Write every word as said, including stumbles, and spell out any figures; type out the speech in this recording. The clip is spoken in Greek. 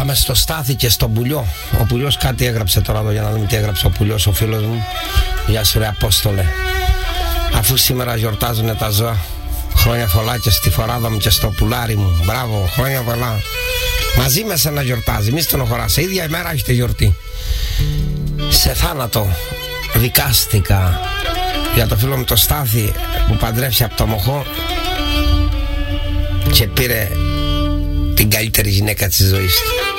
Πάμε στο Στάθη και στον Πουλιό. Ο Πουλιός κάτι έγραψε τώρα εδώ, για να δούμε τι έγραψε ο Πουλιός, ο φίλος μου. Γεια σου ρε Απόστολε. Αφού σήμερα γιορτάζουνε τα ζώα, χρόνια πολλά και στη φοράδα μου και στο πουλάρι μου. Μπράβο, χρόνια πολλά. Μαζί με σένα γιορτάζει, μη στενοχωράς. Σε ίδια ημέρα έχετε γιορτή. Σε θάνατο δικάστηκα για το φίλο μου το Στάθη που παντρεύся από το Μοχό και πήρε την καλύτερη γυναίκα της ζωής του.